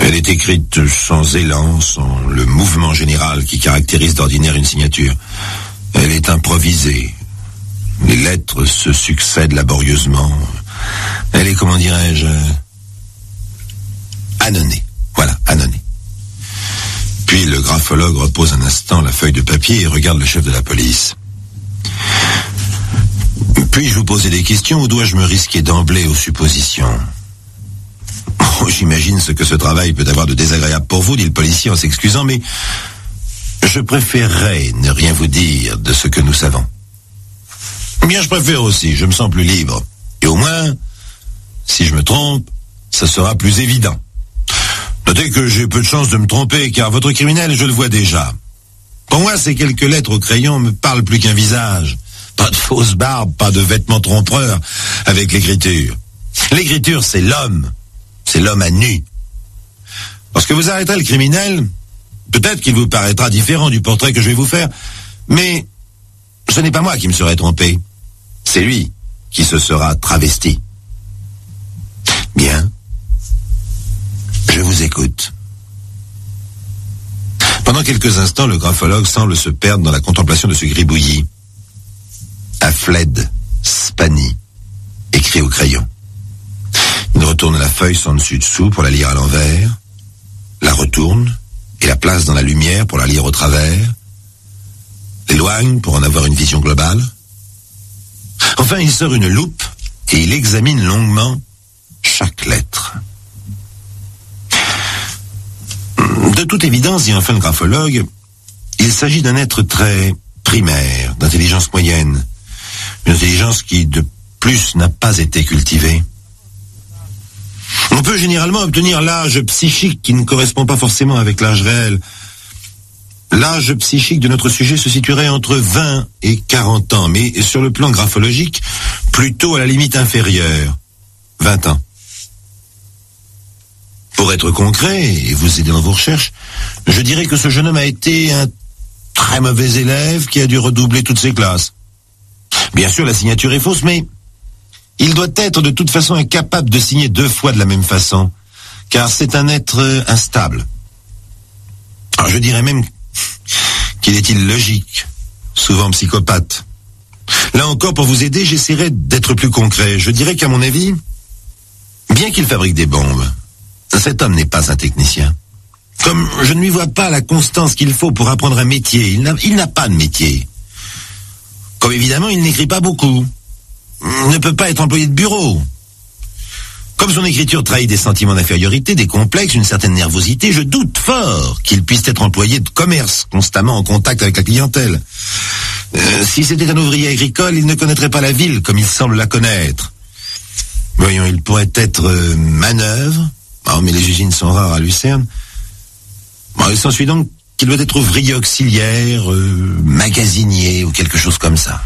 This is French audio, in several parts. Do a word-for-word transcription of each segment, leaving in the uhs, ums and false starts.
Elle est écrite sans élan, sans le mouvement général qui caractérise d'ordinaire une signature. Elle est improvisée. Les lettres se succèdent laborieusement. Elle est, comment dirais-je, annonnée. Voilà, annonnée. Puis le graphologue repose un instant la feuille de papier et regarde le chef de la police. Puis-je vous poser des questions ou dois-je me risquer d'emblée aux suppositions ? Oh, j'imagine ce que ce travail peut avoir de désagréable pour vous, dit le policier en s'excusant, mais je préférerais ne rien vous dire de ce que nous savons. Bien, je préfère aussi, je me sens plus libre. Et au moins, si je me trompe, ça sera plus évident. Notez que j'ai peu de chance de me tromper, car votre criminel, je le vois déjà. Pour moi, ces quelques lettres au crayon me parlent plus qu'un visage. Pas de fausse barbe, pas de vêtements trompeurs avec l'écriture. L'écriture, c'est l'homme. C'est l'homme à nu. Lorsque vous arrêterez le criminel, peut-être qu'il vous paraîtra différent du portrait que je vais vous faire, mais ce n'est pas moi qui me serai trompé. C'est lui qui se sera travesti. Bien. Je vous écoute. Pendant quelques instants, le graphologue semble se perdre dans la contemplation de ce gribouillis. Afled Spani, écrit au crayon. Il retourne la feuille sans dessus-dessous pour la lire à l'envers, la retourne et la place dans la lumière pour la lire au travers, l'éloigne pour en avoir une vision globale. Enfin, il sort une loupe et il examine longuement chaque lettre. De toute évidence, dit enfin le graphologue, il s'agit d'un être très primaire, d'intelligence moyenne, une intelligence qui, de plus, n'a pas été cultivée. On peut généralement obtenir l'âge psychique qui ne correspond pas forcément avec l'âge réel. L'âge psychique de notre sujet se situerait entre vingt et quarante ans, mais sur le plan graphologique, plutôt à la limite inférieure, vingt ans. Pour être concret et vous aider dans vos recherches, je dirais que ce jeune homme a été un très mauvais élève qui a dû redoubler toutes ses classes. Bien sûr, la signature est fausse, mais il doit être de toute façon incapable de signer deux fois de la même façon, car c'est un être instable. Alors je dirais même qu'il est illogique, souvent psychopathe. Là encore, pour vous aider, j'essaierai d'être plus concret. Je dirais qu'à mon avis, bien qu'il fabrique des bombes, cet homme n'est pas un technicien. Comme je ne lui vois pas la constance qu'il faut pour apprendre un métier, il n'a, il n'a pas de métier. Comme évidemment, il n'écrit pas beaucoup. Il ne peut pas être employé de bureau. Comme son écriture trahit des sentiments d'infériorité, des complexes, une certaine nervosité, je doute fort qu'il puisse être employé de commerce, constamment en contact avec la clientèle. Euh, si c'était un ouvrier agricole, il ne connaîtrait pas la ville comme il semble la connaître. Voyons, il pourrait être euh, manœuvre. Oh, mais les usines sont rares à Lucerne. Bon, il s'ensuit donc qu'il doit être ouvrier auxiliaire, euh, magasinier ou quelque chose comme ça.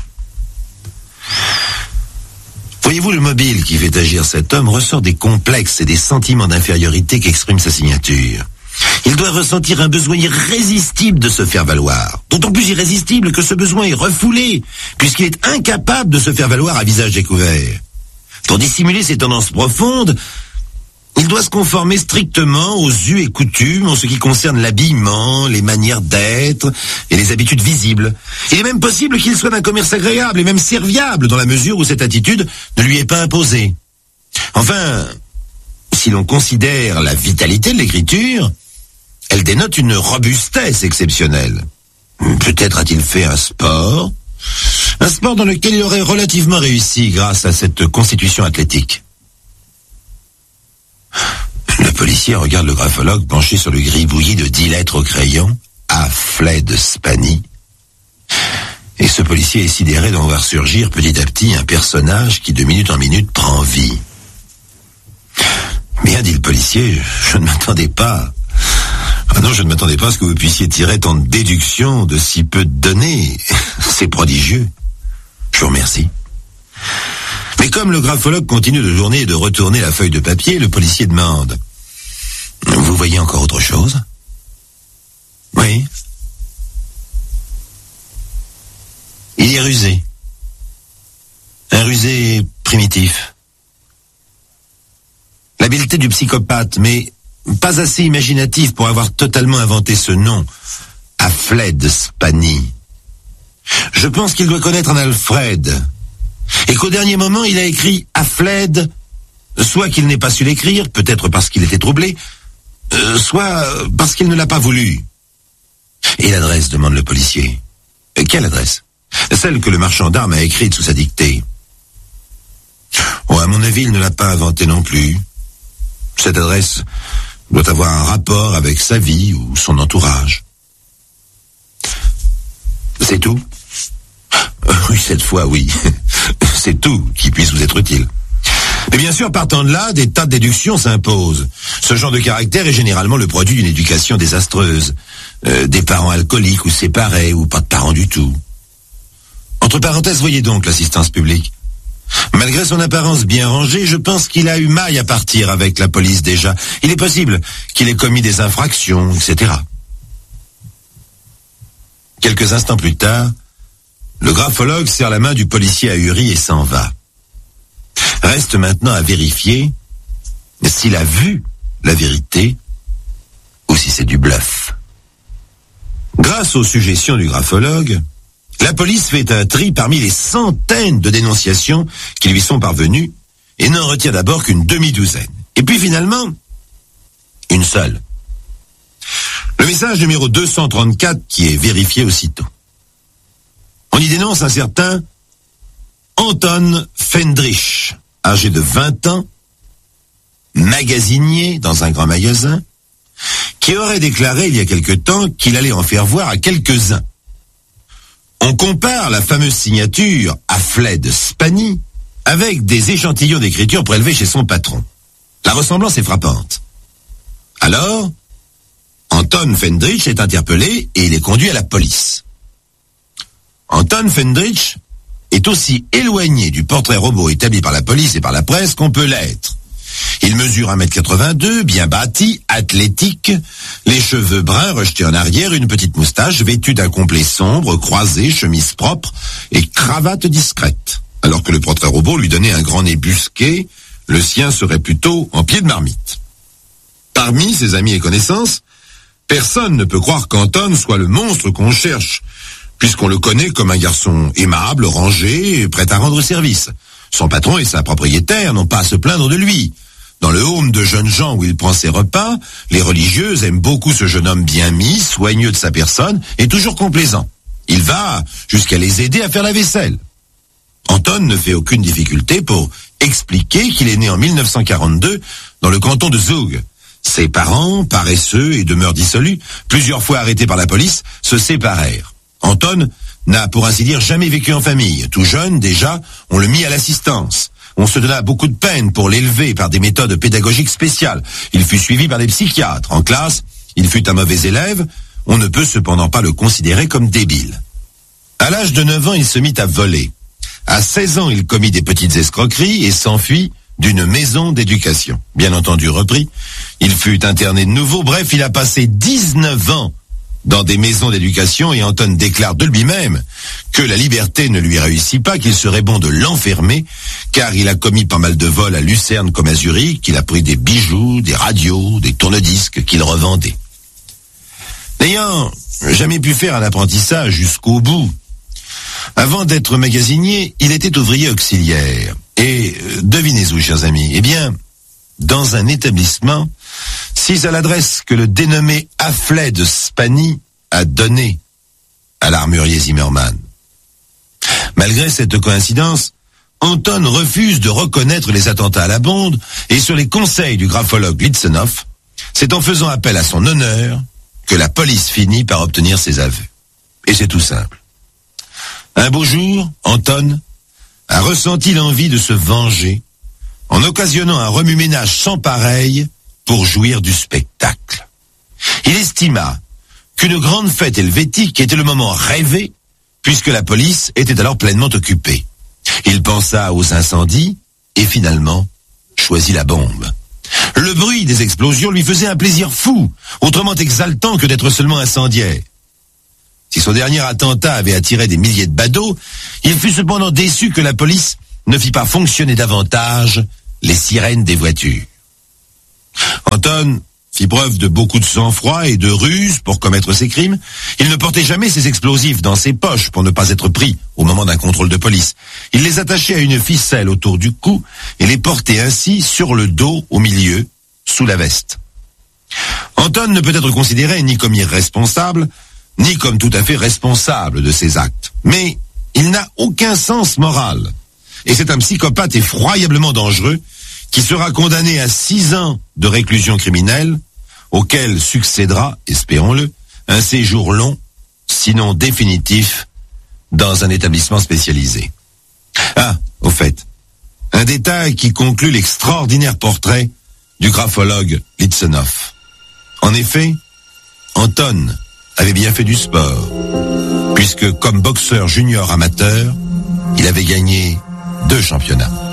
Voyez-vous, le mobile qui fait agir cet homme ressort des complexes et des sentiments d'infériorité qu'exprime sa signature. Il doit ressentir un besoin irrésistible de se faire valoir. D'autant plus irrésistible que ce besoin est refoulé, puisqu'il est incapable de se faire valoir à visage découvert. Pour dissimuler ses tendances profondes, il doit se conformer strictement aux us et coutumes en ce qui concerne l'habillement, les manières d'être et les habitudes visibles. Il est même possible qu'il soit d'un commerce agréable et même serviable dans la mesure où cette attitude ne lui est pas imposée. Enfin, si l'on considère la vitalité de l'écriture, elle dénote une robustesse exceptionnelle. Peut-être a-t-il fait un sport, un sport dans lequel il aurait relativement réussi grâce à cette constitution athlétique. Le policier regarde le graphologue penché sur le gribouillis de dix lettres au crayon, Afled Spani. Et ce policier est sidéré d'en voir surgir petit à petit un personnage qui de minute en minute prend vie. Bien, dit le policier, je ne m'attendais pas. Ah non, je ne m'attendais pas à ce que vous puissiez tirer tant de déductions de si peu de données. C'est prodigieux. Je vous remercie. Mais comme le graphologue continue de tourner et de retourner la feuille de papier, le policier demande « Vous voyez encore autre chose ?»« Oui. » Il est rusé. Un rusé primitif. L'habileté du psychopathe, mais pas assez imaginatif pour avoir totalement inventé ce nom, Alfred Spani. Je pense qu'il doit connaître un Alfred, et qu'au dernier moment, il a écrit Alfred, soit qu'il n'ait pas su l'écrire, peut-être parce qu'il était troublé, euh, soit parce qu'il ne l'a pas voulu. Et l'adresse, demande le policier. Euh, quelle adresse? Celle que le marchand d'armes a écrite sous sa dictée. Oh, à mon avis, il ne l'a pas inventée non plus. Cette adresse doit avoir un rapport avec sa vie ou son entourage. C'est tout? Oui, cette fois, oui. C'est tout qui puisse vous être utile. Mais bien sûr, partant de là, des tas de déductions s'imposent. Ce genre de caractère est généralement le produit d'une éducation désastreuse. Euh, des parents alcooliques ou séparés, ou pas de parents du tout. Entre parenthèses, voyez donc l'assistance publique. Malgré son apparence bien rangée, je pense qu'il a eu maille à partir avec la police déjà. Il est possible qu'il ait commis des infractions, et cetera. Quelques instants plus tard, le graphologue serre la main du policier ahuri et s'en va. Reste maintenant à vérifier s'il a vu la vérité ou si c'est du bluff. Grâce aux suggestions du graphologue, la police fait un tri parmi les centaines de dénonciations qui lui sont parvenues et n'en retient d'abord qu'une demi-douzaine. Et puis finalement, une seule. Le message numéro deux cent trente-quatre qui est vérifié aussitôt. On y dénonce un certain Anton Fendrich, âgé de vingt ans, magasinier dans un grand magasin, qui aurait déclaré il y a quelque temps qu'il allait en faire voir à quelques-uns. On compare la fameuse signature Alfred Spani avec des échantillons d'écriture prélevés chez son patron. La ressemblance est frappante. Alors, Anton Fendrich est interpellé et il est conduit à la police. Anton Fendrich est aussi éloigné du portrait robot établi par la police et par la presse qu'on peut l'être. Il mesure un mètre quatre-vingt-deux, bien bâti, athlétique, les cheveux bruns rejetés en arrière, une petite moustache, vêtu d'un complet sombre, croisé, chemise propre et cravate discrète. Alors que le portrait robot lui donnait un grand nez busqué, le sien serait plutôt en pied de marmite. Parmi ses amis et connaissances, personne ne peut croire qu'Anton soit le monstre qu'on cherche, puisqu'on le connaît comme un garçon aimable, rangé, prêt à rendre service. Son patron et sa propriétaire n'ont pas à se plaindre de lui. Dans le home de jeunes gens où il prend ses repas, les religieuses aiment beaucoup ce jeune homme bien mis, soigneux de sa personne et toujours complaisant. Il va jusqu'à les aider à faire la vaisselle. Anton ne fait aucune difficulté pour expliquer qu'il est né en mille neuf cent quarante-deux dans le canton de Zug. Ses parents, paresseux et de mœurs dissolues, plusieurs fois arrêtés par la police, se séparèrent. Anton n'a pour ainsi dire jamais vécu en famille. Tout jeune, déjà, on le mit à l'assistance. On se donna beaucoup de peine pour l'élever par des méthodes pédagogiques spéciales. Il fut suivi par des psychiatres. En classe, il fut un mauvais élève. On ne peut cependant pas le considérer comme débile. À l'âge de neuf ans, il se mit à voler. À seize ans, il commit des petites escroqueries et s'enfuit d'une maison d'éducation. Bien entendu repris, il fut interné de nouveau. Bref, il a passé dix-neuf ans dans des maisons d'éducation et Anton déclare de lui-même que la liberté ne lui réussit pas, qu'il serait bon de l'enfermer, car il a commis pas mal de vols à Lucerne comme à Zurich, qu'il a pris des bijoux, des radios, des tourne-disques qu'il revendait. N'ayant jamais pu faire un apprentissage jusqu'au bout, avant d'être magasinier, il était ouvrier auxiliaire. Et devinez où, chers amis, eh bien, dans un établissement, si à l'adresse que le dénommé Alfred Spani a donné à l'armurier Zimmermann. Malgré cette coïncidence, Anton refuse de reconnaître les attentats à la bombe et sur les conseils du graphologue Litzenhoff, c'est en faisant appel à son honneur que la police finit par obtenir ses aveux. Et c'est tout simple. Un beau jour, Anton a ressenti l'envie de se venger en occasionnant un remue-ménage sans pareil pour jouir du spectacle. Il estima qu'une grande fête helvétique était le moment rêvé, puisque la police était alors pleinement occupée. Il pensa aux incendies et finalement choisit la bombe. Le bruit des explosions lui faisait un plaisir fou, autrement exaltant que d'être seulement incendiaire. Si son dernier attentat avait attiré des milliers de badauds, il fut cependant déçu que la police ne fit pas fonctionner davantage les sirènes des voitures. Anton fit preuve de beaucoup de sang-froid et de ruse pour commettre ses crimes. Il ne portait jamais ses explosifs dans ses poches pour ne pas être pris au moment d'un contrôle de police. Il les attachait à une ficelle autour du cou et les portait ainsi sur le dos au milieu, sous la veste. Anton ne peut être considéré ni comme irresponsable, ni comme tout à fait responsable de ses actes. Mais il n'a aucun sens moral. Et c'est un psychopathe effroyablement dangereux qui sera condamné à six ans de réclusion criminelle, auquel succédera, espérons-le, un séjour long, sinon définitif, dans un établissement spécialisé. Ah, au fait, un détail qui conclut l'extraordinaire portrait du graphologue Litvinov. En effet, Anton avait bien fait du sport, puisque comme boxeur junior amateur, il avait gagné deux championnats.